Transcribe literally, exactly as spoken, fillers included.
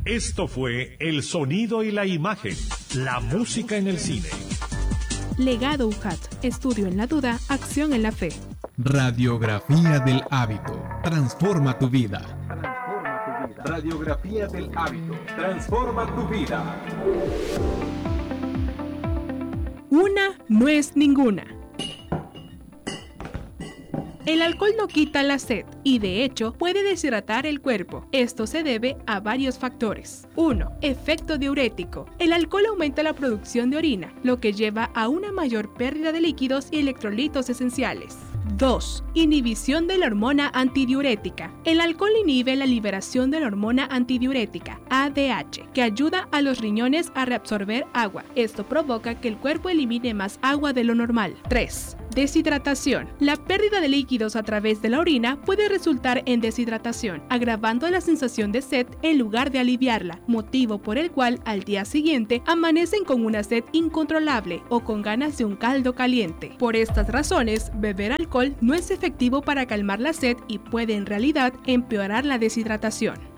Esto fue El Sonido y la Imagen, la música en el cine. Legado U J A T, estudio en la duda, acción en la fe. Radiografía del hábito, transforma tu vida. Transforma tu vida. Radiografía del hábito, transforma tu vida. Una no es ninguna. El alcohol no quita la sed y de hecho puede deshidratar el cuerpo. Esto se debe a varios factores. uno. Efecto diurético. El alcohol aumenta la producción de orina, lo que lleva a una mayor pérdida de líquidos y electrolitos esenciales. dos. Inhibición de la hormona antidiurética. El alcohol inhibe la liberación de la hormona antidiurética, A D H, que ayuda a los riñones a reabsorber agua. Esto provoca que el cuerpo elimine más agua de lo normal. tres. Deshidratación. La pérdida de líquidos a través de la orina puede resultar en deshidratación, agravando la sensación de sed en lugar de aliviarla, motivo por el cual al día siguiente amanecen con una sed incontrolable o con ganas de un caldo caliente. Por estas razones, beber alcohol no es efectivo para calmar la sed y puede en realidad empeorar la deshidratación.